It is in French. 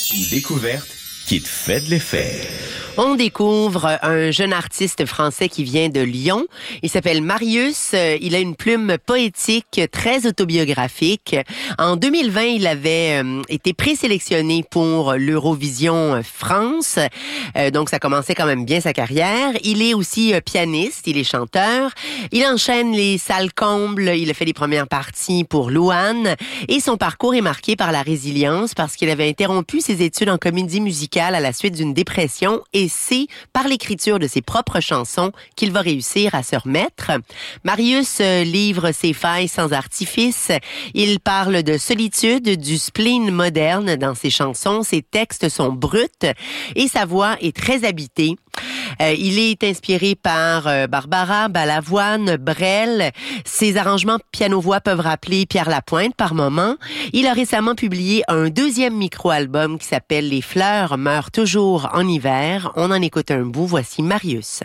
Une découverte qui te fait de l'effet. On découvre un jeune artiste français qui vient de Lyon. Il s'appelle Marius. Il a une plume poétique très autobiographique. En 2020, il avait été présélectionné pour l'Eurovision France. Donc, ça commençait quand même bien sa carrière. Il est aussi pianiste, il est chanteur. Il enchaîne les salles combles. Il a fait les premières parties pour Louane. Et son parcours est marqué par la résilience parce qu'il avait interrompu ses études en comédie musicale à la suite d'une dépression et c'est par l'écriture de ses propres chansons qu'il va réussir à se remettre. Marius livre ses failles sans artifice. Il parle de solitude, du spleen moderne dans ses chansons. Ses textes sont bruts et sa voix est très habitée. Il est inspiré par Barbara, Balavoine, Brel. Ses arrangements piano-voix peuvent rappeler Pierre Lapointe par moments. Il a récemment publié un deuxième micro-album qui s'appelle « Les fleurs meurent toujours en hiver ». On en écoute un bout. Voici Marius.